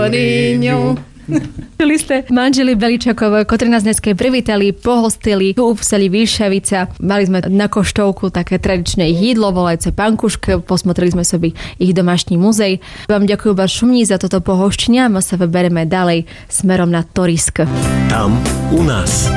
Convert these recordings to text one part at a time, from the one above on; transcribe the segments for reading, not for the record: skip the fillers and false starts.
Niño. Čuli ste manželi Beličakov, ktorí nás dneska privítali, pohostili, tu v seli Vilšavica. Mali sme na koštovku také tradičné jedlo, volajúce pankuške, posmotrili sme sobie ich domášní muzej. Vám ďakujem vás šumní za toto pohoštenie a my sa vyberieme ďalej smerom na Torisk. Tam u nás.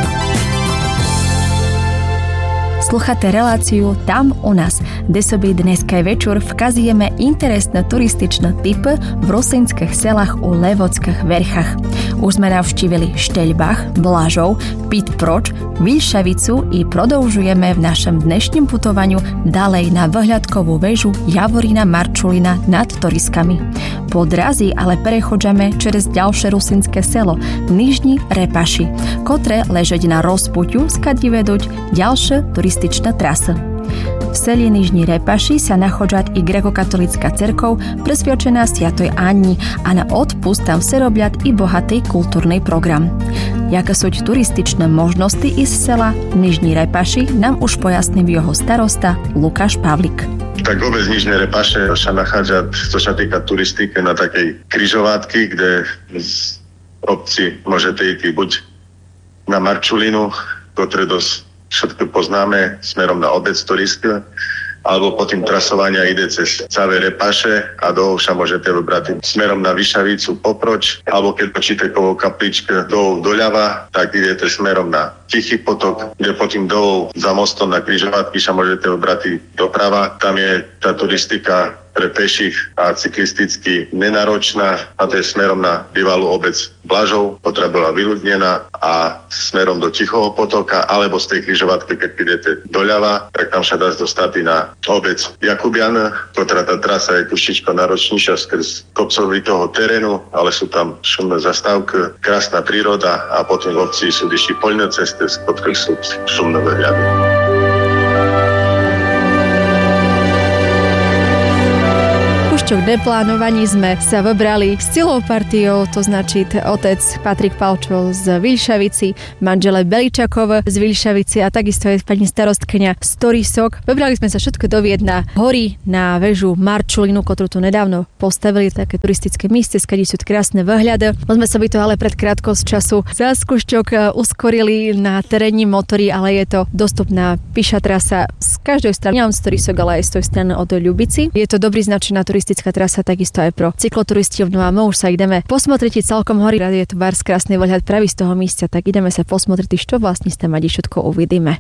Slucháte reláciu Tam u nás, kde sobie dneska večer vkazujeme interesné turističné typy v rusínskych selách u Levockých verchách. Už sme navštívili Šteľbach, Blažov, Pit Proč, Vilšavicu i prodoužujeme v našem dnešním putovaniu ďalej na vyhľadkovú väžu Javorina Marčulina nad Toriskami. Po drazi ale prechodzame čez ďalšie rusínske selo Nižní Repaši, ktoré ležeť na rozpuťu, skadi vedúť ďalšie turističné trasy. V seli Nižní Repaši sa nachádza i grekokatolická cerkov presviačená Sviatoj Anni a na odpust tam sa robiať i bohatý kultúrny program. Jaké sú turističné možnosti iz sela Nižní Repaši, nám už pojasní jeho starosta Lukáš Pavlik. Tak obec Nižné Repaše sa nachádza, čo sa týka turistiky, na takej križovatky, kde z obci môžete ísť buď na Marčulinu, ktoré dosť všetko poznáme, smerom na obec Torisk, alebo po tým trasovania ide cez Cavé Repaše a do sa môžete vybrať smerom na Vyšavicu poproč, alebo keď počíte kovou kapličke doľava, tak idete smerom na Tichý potok, kde potom dolov za mostom na križovatky sa môžete vybrať doprava. Tam je tá turistika pre peších a cyklisticky nenáročná a to je smerom na bývalú obec Blažov, ktorá bola vyľudnená, a smerom do Tichého potoka, alebo z tej križovatky, keď idete doľava, tak tam sa dá dostať na obec Jakubian, ktorá tá trasa je trošičko náročnejšia skrz kopcovitého terénu, ale sú tam šumné zastávky, krásna príroda a potom v obci sú ešte poľné cesty, z ktorých sú šumné výhľady. V deplánovaní sme sa vybrali s celou partiou, to značí otec Patrik Palčov z Vilšavici, manžele Beličakov z Vilšavici a takisto je pani starostkňa z Torisok. Vybrali sme sa všetko do Viedna hory na väžu Marčulinu, ktorú tu nedávno postavili, také turistické mieste, skade sú krásne výhľady. My sme sa by to ale pred krátkou z času za skúšťok uskorili na terénni motory, ale je to dostupná píša trasa z každej strany, nielen z Torisok, ale aj z tej strany od Ľubici. Je to dobrý značená turistická trasa, takisto aj pro cykloturistov. No a my už sa ideme posmotriť celkom hory. Je to bárs krásny výhľad práve z toho místa, tak ideme sa posmotriť, čo vlastne tam aj všetko uvidíme.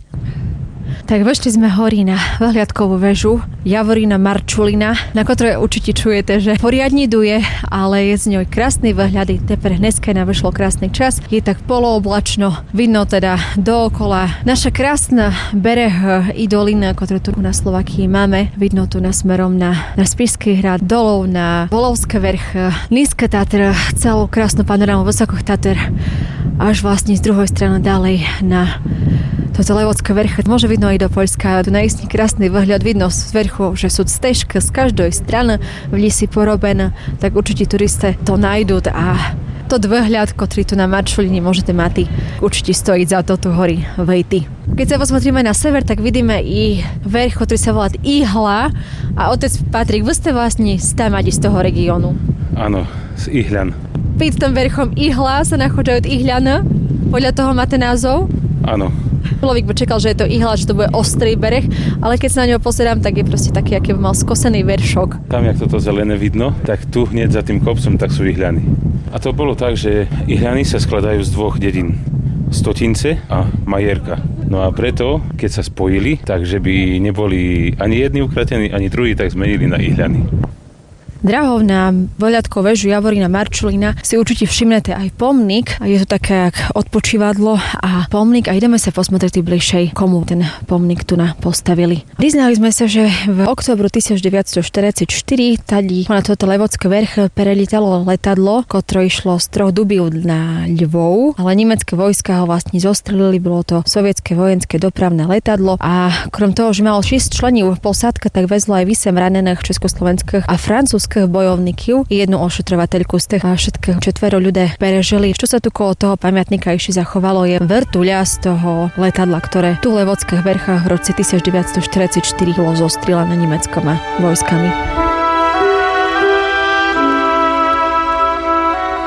Tak vešli sme hory na vyhliadkovú väžu Javorina Marčulina, na ktorej určite čujete, že poriadne duje, ale je z ňoj krásny výhľad. Teper dneska navyšlo krásny čas, je tak polooblačno, vidno teda dookola naša krásna bereh i dolina, ktorú tu na Slovakii máme. Vidno tu na smerom na Spišský hrad, dolov na Volovské vrch, Nízke Tatr, celú krásnu panorámu Vysokých Tatr, až vlastne z druhej strany ďalej na toto Levocké vrchy. Môže vidno aj do Poľska. Tu naistý krásny výhľad, vidno z vrchu, že sú stežky z každej strany v lisi porobené, tak určite turisté to nájdú a to výhľad, ktorý tu na Marčuline môžete mať, určite stojí za to tu hory vejty. Keď sa posмотрíme na sever, tak vidíme i vrch, ktorý sa volá Ihla, a otec Patrik, vy ste vlastne stamadi z toho regiónu. Áno, z Ihľan. Pod tom vrchom Ihla sa nachádzajú Ihľana, podľa toho máte názov? Áno. Človek by čakal, že je to ihla, že to bude ostrý bereh, ale keď sa na ňo pozerám, tak je proste taký, aký by mal skosený veršok. Tam, jak toto zelené vidno, tak tu hneď za tým kopcom, tak sú Ihľany. A to bolo tak, že Ihľany sa skladajú z dvoch dedín. Stotince a Majerka. No a preto, keď sa spojili, takže by neboli ani jedni ukratení, ani druhí, tak zmenili na Ihľany. Drahou na vyhliadkovú väžu Javorina Marčulina si určite všimnete aj pomník. Je to také jak odpočívadlo a pomník a ideme sa posmotriť bližšej, komu ten pomník tu postavili. Priznali sme sa, že v októbru 1944 tady na toto Levocké vrch prelítalo letadlo, ktoré išlo z Troch Dubív na Lvov, ale nemecké vojska ho vlastne zostrelili, bolo to sovietské vojenské dopravné letadlo a krom toho, že malo 6 členov posádka, tak vezlo aj 8 ranených československých a francúzskych bojovníkov i jednu ošetrovateľku z tých a všetkých 4 ľudia prežili. Čo sa tu kolo toho pamiatníka ešte zachovalo je vrtuľa z toho letadla, ktoré tu v Levockých vrchách v roce 1944 bolo zostrelané nemeckými vojskami.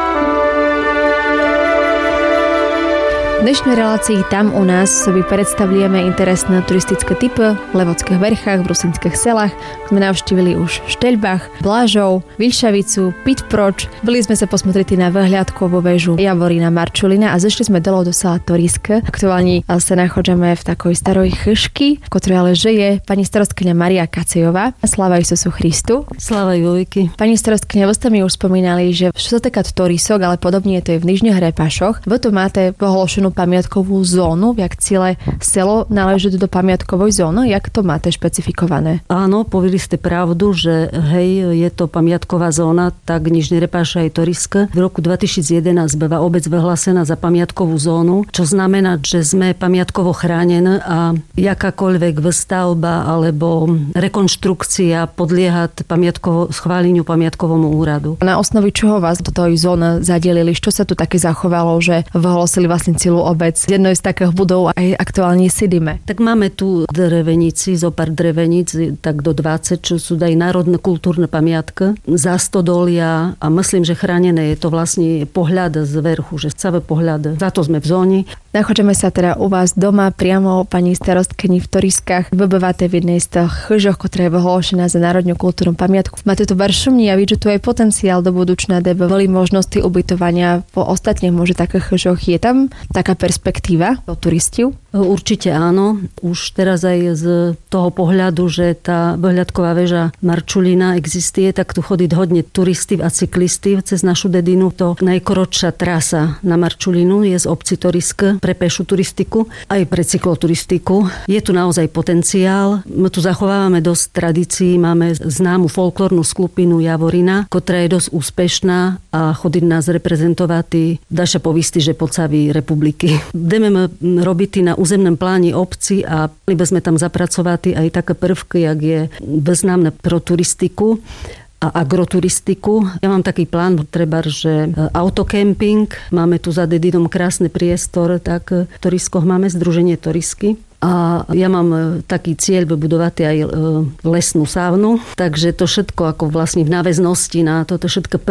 dnešnej relácii Tam u nás sobie predstavujeme interesné turistické typy v Levodských Verchách, v Rusinských selách. Sme navštívili už Šteľbach, Blažov, Vilšavicu, Pitproč. Byli sme sa posmotriti na vyhliadkovú väžu Javorina Marčulina a zešli sme dole do sela Toriske. Aktuálne sa nachádzame v takoj staroj chyšky, v ktorej ale žije pani starostkyňa Maria Kacejová. Sláva Isusu Christu. Sláva Jojky. Pani starostkyňa, vy ste mi už spomínali, že čo sa týka Torisok, ale podobne to je v Nižných Repašoch. Vy tu máte ohlášenú pamiatkovú zónu, jak celé selo náleží do pamiatkovej zóny, jak to máte špecifikované? Áno, povedali ste pravdu, že hej, je to pamiatková zóna, tak Nižný Repáš aj Toriske. V roku 2011 bola obec vyhlásená za pamiatkovú zónu, čo znamená, že sme pamiatkovo chránené a jakákoľvek výstavba alebo rekonštrukcia podlieha schváleniu pamiatkovému úradu. Na osnovi čoho vás do tej zóny zadelili? Čo sa tu také zachovalo, že vyhlásili vlastne celú obec? Jedno z takých budov aj aktuálne sedíme. Tak máme tu drevenici, zopár dreveníc, tak do 20, čo sú aj národné kultúrne pamiatky. Zástodolia a myslím, že chránené je to vlastne pohľad z vrchu, že celé pohľad. Za to sme v zóne. Nachádzame sa teda u vás doma, priamo pani starostkyni v Toriskách. Vy bývate v jednej z tých chyžoch, ktorá je vyhlášená za národnú kultúrnu pamiatku. Máte tu baršumní a vidíte, že tu je potenciál do budúcna, kde boli možnosti ubytovania po ostatných možno takých chyžoch. Je tam taká perspektíva do turistov? Určite áno. Už teraz aj z toho pohľadu, že tá vyhliadková väža Marčulina existuje, tak tu chodí hodne turistov a cyklistov cez našu dedinu. To najkorotšia trasa na Marčulinu je z obci Toriske pre pešu turistiku aj pre cykloturistiku. Je tu naozaj potenciál. My tu zachovávame dosť tradícií. Máme známu folklórnu skupinu Javorina, ktorá je dosť úspešná a chodí nás reprezentovať daša povisty, že po celej republiky. Budeme robiť na územnom pláne obci a by sme tam zapracovať aj také prvky, jak je významné pro turistiku a agroturistiku. Ja mám taký plán, treba, že autokemping, máme tu za dedinom krásny priestor, tak v Toriskoch máme Združenie Torisky. A ja mám taký cieľ vybudovať aj lesnú saunu, takže to všetko ako vlastne v náväznosti na toto všetko